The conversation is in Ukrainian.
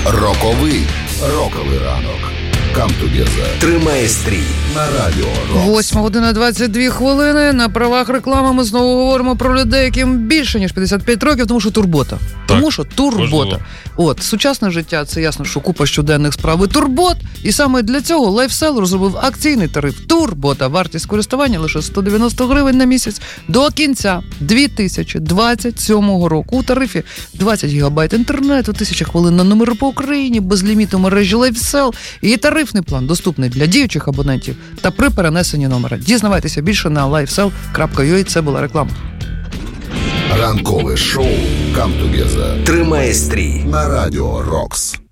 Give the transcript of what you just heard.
Роковий ранок. Come together. Тримає стрій На радіо Рокс. 8:22. На правах реклами ми знову говоримо про людей, яким більше, ніж 55 років, тому що турбота. Тому що турбота. От, сучасне життя, це ясно, що купа щоденних справ і турбот. І саме для цього LifeSell розробив акційний тариф Турбота. Вартість користування лише 190 гривень на місяць до кінця 2027 року. У тарифі 20 гігабайт інтернету, 1000 хвилин на номери по Україні, безліміту мережі LifeSell і тарифний план доступний для діючих абонентів та при перенесенні номера. Дізнавайтеся більше на lifesell.ua. Це була реклама. Ранкове шоу Come together. Тримає стрій На радіо Рокс.